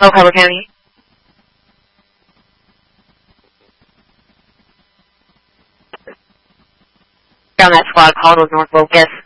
Culpeper County. Found that squad called with North Locust.